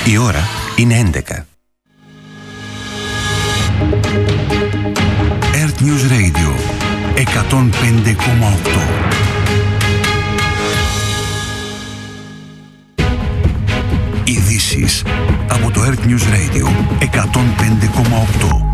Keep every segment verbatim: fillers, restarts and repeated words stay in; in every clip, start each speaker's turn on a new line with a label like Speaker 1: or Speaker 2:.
Speaker 1: Η ώρα είναι έντεκα. Earth News Radio εκατόν πέντε κόμμα οκτώ. Ειδήσεις από το Earth News Radio εκατόν πέντε κόμμα οκτώ.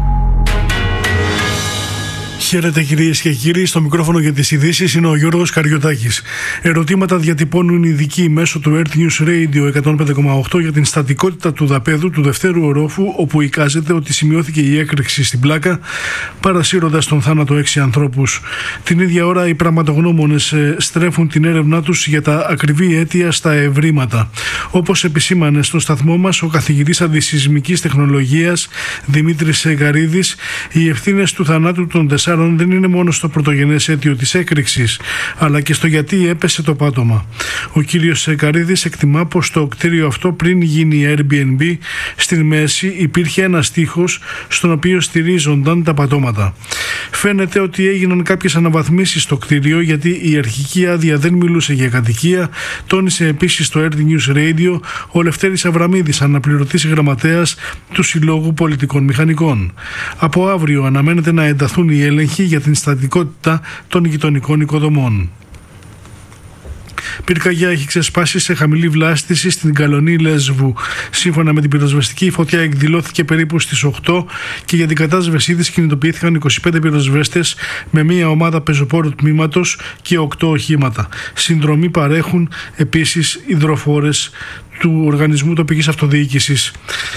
Speaker 2: Χαίρετε κυρίες και κύριοι, στο μικρόφωνο για τις ειδήσεις είναι ο Γιώργος Καριωτάκης. Ερωτήματα διατυπώνουν οι ειδικοί μέσω του Earth News Radio εκατόν πέντε κόμμα οκτώ για την στατικότητα του δαπέδου του δευτέρου ορόφου, όπου εικάζεται ότι σημειώθηκε η έκρηξη στην πλάκα, παρασύροντας τον θάνατο έξι ανθρώπους. Την ίδια ώρα οι πραγματογνώμονες στρέφουν την έρευνά τους για τα ακριβή αίτια στα ευρήματα. Όπως επισήμανε στο σταθμό μας ο καθηγητής αντισυσμικής τεχνολογίας Δημήτρης Γαρίδης, οι ευθύνες του θανάτου των τεσσάρων δεν είναι μόνο στο πρωτογενές αίτιο της έκρηξης, αλλά και στο γιατί έπεσε το πάτωμα. Ο κύριος Καρίδης εκτιμά πως στο κτίριο αυτό, πριν γίνει Airbnb, στην μέση υπήρχε ένας τοίχος στον οποίο στηρίζονταν τα πατώματα. Φαίνεται ότι έγιναν κάποιες αναβαθμίσεις στο κτίριο, γιατί η αρχική άδεια δεν μιλούσε για κατοικία, τόνισε επίσης στο Earth News Radio ο Λευτέρης Αβραμίδης, αναπληρωτής γραμματέας του Συλλόγου Πολιτικών Μηχανικών. Από αύριο αναμένεται να ενταθούν οι έλεγχοι για την στατικότητα των γειτονικών οικοδομών. Πυρκαγιά έχει ξεσπάσει σε χαμηλή βλάστηση στην Καλονή Λέσβου. Σύμφωνα με την πυροσβεστική, η φωτιά εκδηλώθηκε περίπου στις οκτώ και για την κατάσβεσή της κινητοποιήθηκαν είκοσι πέντε πυροσβέστες με μία ομάδα πεζοπόρου τμήματος και οκτώ οχήματα. Συνδρομή παρέχουν επίσης υδροφόρες του Οργανισμού Τοπικής Αυτοδιοίκησης.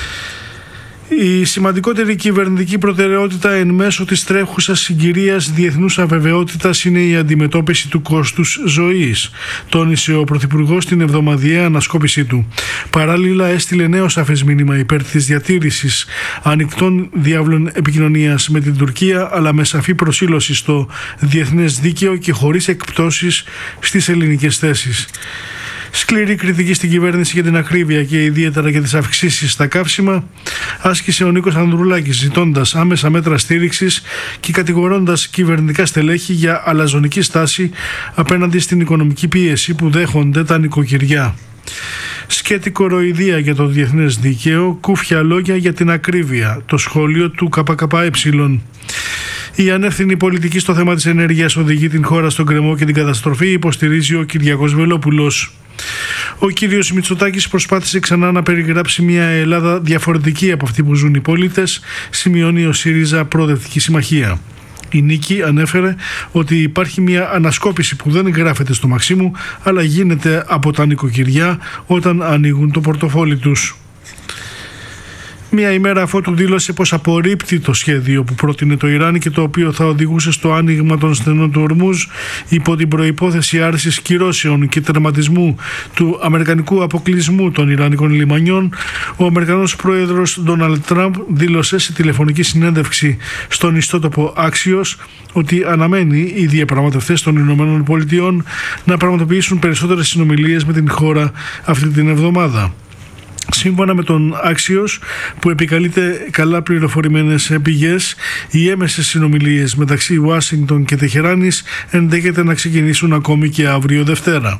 Speaker 2: Η σημαντικότερη κυβερνητική προτεραιότητα εν μέσω της τρέχουσας συγκυρίας διεθνούς αβεβαιότητας είναι η αντιμετώπιση του κόστους ζωής, τόνισε ο Πρωθυπουργός στην εβδομαδιαία ανασκόπησή του. Παράλληλα, έστειλε νέο σαφές μήνυμα υπέρ της διατήρησης ανοιχτών διάβλων επικοινωνίας με την Τουρκία, αλλά με σαφή προσήλωση στο διεθνές δίκαιο και χωρίς εκπτώσεις στις ελληνικές θέσεις. Σκληρή κριτική στην κυβέρνηση για την ακρίβεια και ιδιαίτερα για τις αυξήσεις στα καύσιμα άσκησε ο Νίκος Ανδρουλάκης, ζητώντας άμεσα μέτρα στήριξης και κατηγορώντας κυβερνητικά στελέχη για αλαζονική στάση απέναντι στην οικονομική πίεση που δέχονται τα νοικοκυριά. Σκέτη κοροϊδία για το διεθνές δίκαιο, κούφια λόγια για την ακρίβεια, το σχόλιο του ΚΚΕ. Η ανεύθυνη πολιτική στο θέμα της ενέργειας οδηγεί την χώρα στον γκρεμό και την καταστροφή, υποστηρίζει ο Κυριάκος Βελόπουλος. Ο κύριος Μητσοτάκης προσπάθησε ξανά να περιγράψει μια Ελλάδα διαφορετική από αυτή που ζουν οι πολίτες, σημειώνει ο ΣΥΡΙΖΑ Προοδευτική Συμμαχία. Η Νίκη ανέφερε ότι υπάρχει μια ανασκόπηση που δεν γράφεται στο Μαξίμου, αλλά γίνεται από τα νοικοκυριά όταν ανοίγουν το πορτοφόλι τους. Μία ημέρα αφότου δήλωσε πως απορρίπτει το σχέδιο που πρότεινε το Ιράν και το οποίο θα οδηγούσε στο άνοιγμα των στενών του Ορμούζ υπό την προϋπόθεση άρσης κυρώσεων και τερματισμού του αμερικανικού αποκλεισμού των Ιρανικών λιμανιών, ο Αμερικανός πρόεδρος Ντόναλντ Τραμπ δήλωσε σε τηλεφωνική συνέντευξη στον ιστότοπο Axios ότι αναμένει οι διαπραγματευτές των Ηνωμένων Πολιτειών να πραγματοποιήσουν περισσότερες συνομιλίες με την χώρα αυτή την εβδομάδα. Σύμφωνα με τον Axios, που επικαλείται καλά πληροφορημένες πηγές, οι έμεσες συνομιλίες μεταξύ Ουάσιγκτον και Τεχεράνης ενδέχεται να ξεκινήσουν ακόμη και αύριο Δευτέρα.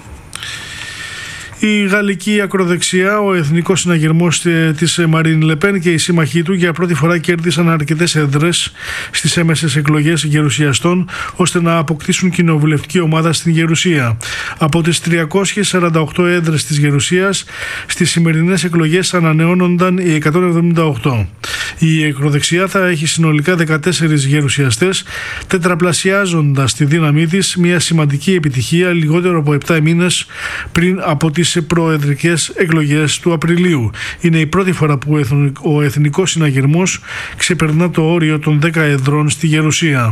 Speaker 2: Η γαλλική ακροδεξιά, ο εθνικός συναγερμός της Μαρίν Λεπέν και οι σύμμαχοί του για πρώτη φορά κέρδισαν αρκετές έδρες στις έμεσες εκλογές γερουσιαστών ώστε να αποκτήσουν κοινοβουλευτική ομάδα στην Γερουσία. Από τις τριακόσιες σαράντα οκτώ έδρες της Γερουσίας, στις σημερινές εκλογές ανανεώνονταν οι εκατόν εβδομήντα οκτώ. Η ακροδεξιά θα έχει συνολικά δεκατέσσερις γερουσιαστές, τετραπλασιάζοντας τη δύναμή της, μια σημαντική επιτυχία λιγότερο από επτά μήνες πριν από τις σε προεδρικές εκλογές του Απριλίου. Είναι η πρώτη φορά που ο εθνικός συναγερμός ξεπερνά το όριο των δέκα εδρών στη Γερουσία.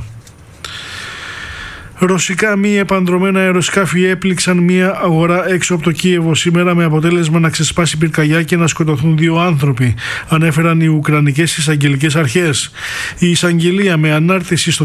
Speaker 2: Ρωσικά μη επανδρωμένα αεροσκάφη έπληξαν μια αγορά έξω από το Κίεβο σήμερα, με αποτέλεσμα να ξεσπάσει πυρκαγιά και να σκοτωθούν δύο άνθρωποι, ανέφεραν οι Ουκρανικές εισαγγελικές αρχές. Η εισαγγελία, με ανάρτηση στο